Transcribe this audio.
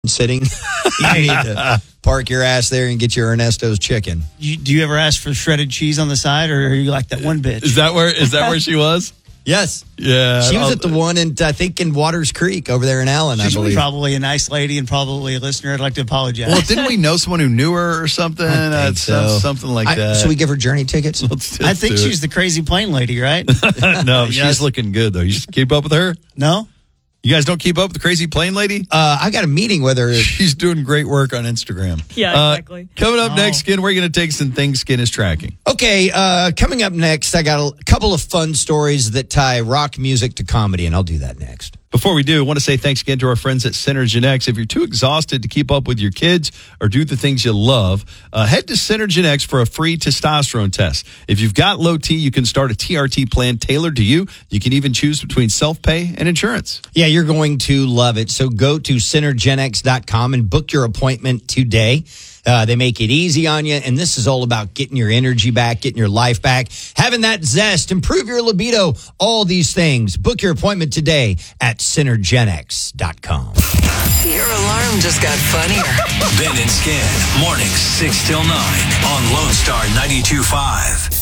sitting. You need to park your ass there and get your Ernesto's chicken. Do you ever ask for shredded cheese on the side, or are you like that one bitch? Is that where she was? Yes. Yeah. She was at the one in, I think, in Waters Creek over there in Allen, I She's believe. probably a nice lady and probably a listener. I'd like to apologize. Well, didn't we know someone who knew her or something? I think so. Something like that. Should we give her journey tickets? I think she's the crazy plane lady, right? No, she's looking good, though. You should keep up with her. No? You guys don't keep up with the crazy plane lady? I got a meeting with her. She's doing great work on Instagram. Yeah, exactly. Coming up next, Skin, we're going to take some things Skin is tracking. Okay, coming up next, I got a couple of fun stories that tie rock music to comedy, and I'll do that next. Before we do, I want to say thanks again to our friends at Synergen X. If you're too exhausted to keep up with your kids or do the things you love, head to Synergen X for a free testosterone test. If you've got low T, you can start a TRT plan tailored to you. You can even choose between self-pay and insurance. Yeah, you're going to love it. So go to synergenx.com and book your appointment today. They make it easy on you, and this is all about getting your energy back, getting your life back, having that zest, improve your libido, all these things. Book your appointment today at synergenx.com. Your alarm just got funnier. Ben and Skin, mornings 6 till 9 on Lone Star 92.5.